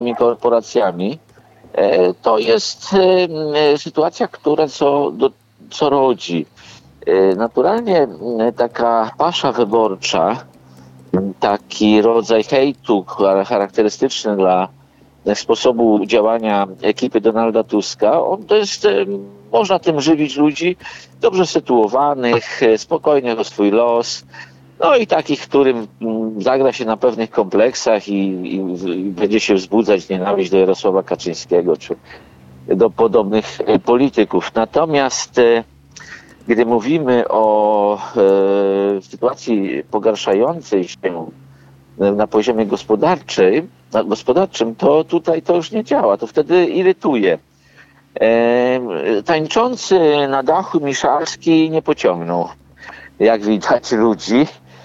korporacjami, to jest sytuacja, która co rodzi. Naturalnie taka pasza wyborcza, taki rodzaj hejtu charakterystyczny dla sposobu działania ekipy Donalda Tuska, to jest, można tym żywić ludzi dobrze sytuowanych, spokojnych o swój los, no i takich, którym zagra się na pewnych kompleksach i będzie się wzbudzać nienawiść do Jarosława Kaczyńskiego czy do podobnych polityków. Natomiast gdy mówimy o sytuacji pogarszającej się na poziomie gospodarczym, to tutaj to już nie działa, to wtedy irytuje. Tańczący na dachu Miszalski nie pociągnął, jak widać, ludzi,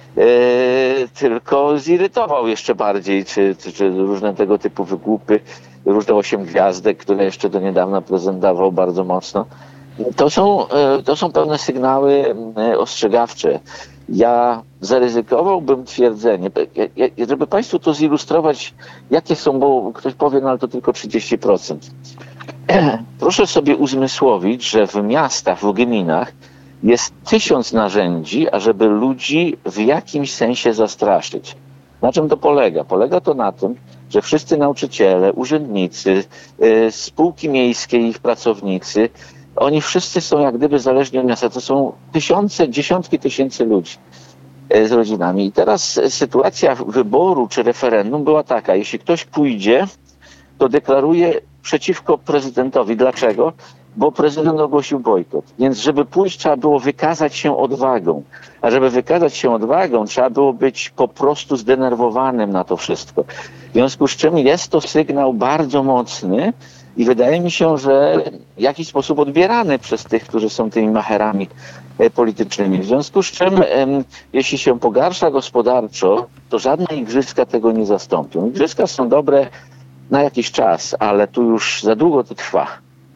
tylko zirytował jeszcze bardziej, czy różne tego typu wygłupy, różne 8 gwiazdek, które jeszcze do niedawna prezentował bardzo mocno. To są pewne sygnały ostrzegawcze. Ja zaryzykowałbym twierdzenie, żeby Państwu to zilustrować, jakie są, bo ktoś powie, no ale to tylko 30%. Proszę sobie uzmysłowić, że w miastach, w gminach jest 1000 narzędzi, ażeby ludzi w jakimś sensie zastraszyć. Na czym to polega? Polega to na tym, że wszyscy nauczyciele, urzędnicy, spółki miejskie i ich pracownicy, oni wszyscy są jak gdyby zależni od miasta. To są dziesiątki tysięcy ludzi z rodzinami. I teraz sytuacja wyboru czy referendum była taka. Jeśli ktoś pójdzie, to deklaruje przeciwko prezydentowi. Dlaczego? Bo prezydent ogłosił bojkot. Więc żeby pójść, trzeba było wykazać się odwagą. A żeby wykazać się odwagą, trzeba było być po prostu zdenerwowanym na to wszystko. W związku z czym jest to sygnał bardzo mocny i wydaje mi się, że w jakiś sposób odbierany przez tych, którzy są tymi macherami politycznymi. W związku z czym, jeśli się pogarsza gospodarczo, to żadne igrzyska tego nie zastąpią. Igrzyska są dobre na jakiś czas, ale tu już za długo to trwa.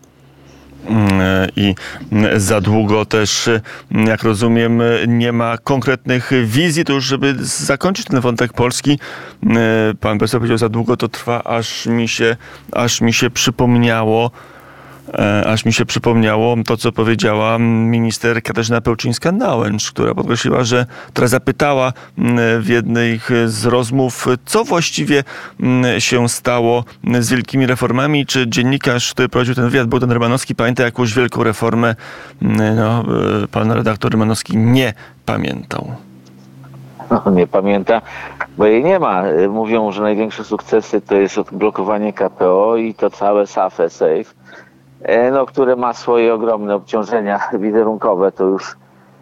I za długo też, jak rozumiem, nie ma konkretnych wizji. To już, żeby zakończyć ten wątek polski, pan profesor powiedział, za długo to trwa, aż mi się przypomniało to, co powiedziała minister Katarzyna Pełczyńska-Nałęcz, która zapytała w jednej z rozmów, co właściwie się stało z wielkimi reformami, czy dziennikarz, który prowadził ten wywiad, Bogdan Rymanowski, pamięta jakąś wielką reformę. No, pan redaktor Rymanowski nie pamiętał. No, nie pamięta, bo jej nie ma. Mówią, że największe sukcesy to jest odblokowanie KPO i to całe Safe, które ma swoje ogromne obciążenia wizerunkowe, to już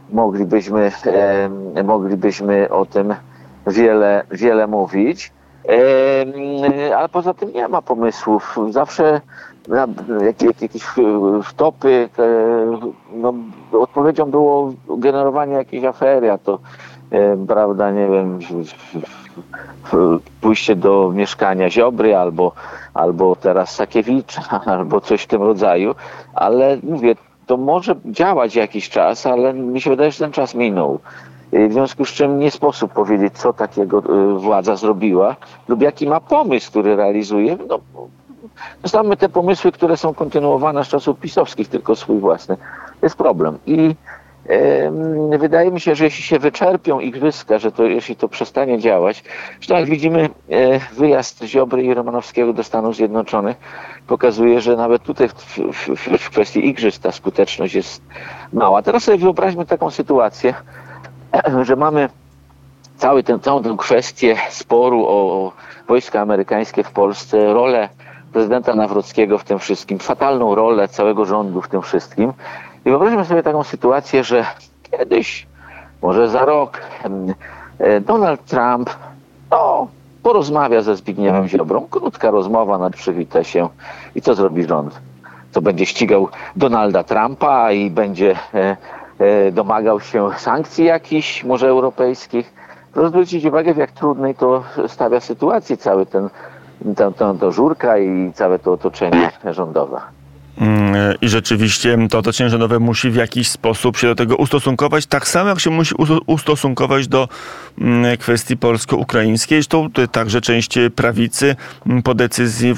moglibyśmy o tym wiele mówić. Ale poza tym nie ma pomysłów. Zawsze jakieś wtopy, odpowiedzią było generowanie jakiejś afery, a to prawda, nie wiem, pójście do mieszkania Ziobry albo teraz Sakiewicza, albo coś w tym rodzaju, ale mówię, to może działać jakiś czas, ale mi się wydaje, że ten czas minął. W związku z czym nie sposób powiedzieć, co takiego władza zrobiła lub jaki ma pomysł, który realizuje. Znamy te pomysły, które są kontynuowane z czasów pisowskich, tylko swój własny. To jest problem. I wydaje mi się, że jeśli się wyczerpią igrzyska, jeśli to przestanie działać, zresztą jak widzimy, wyjazd Ziobry i Romanowskiego do Stanów Zjednoczonych pokazuje, że nawet tutaj w kwestii igrzysk ta skuteczność jest mała. Teraz sobie wyobraźmy taką sytuację, że mamy całą tę kwestię sporu o wojska amerykańskie w Polsce, rolę prezydenta Nawrockiego w tym wszystkim, fatalną rolę całego rządu w tym wszystkim. I wyobraźmy sobie taką sytuację, że kiedyś, może za rok, Donald Trump porozmawia ze Zbigniewem Ziobrą. Krótka rozmowa, przywita się. I co zrobi rząd? To będzie ścigał Donalda Trumpa i będzie domagał się sankcji jakichś, może europejskich. Proszę zwrócić uwagę, w jak trudnej to stawia sytuację cały ta żurka i całe to otoczenie rządowe. I rzeczywiście to otoczenie rządowe musi w jakiś sposób się do tego ustosunkować, tak samo jak się musi ustosunkować do kwestii polsko-ukraińskiej. Zresztą także część prawicy po decyzji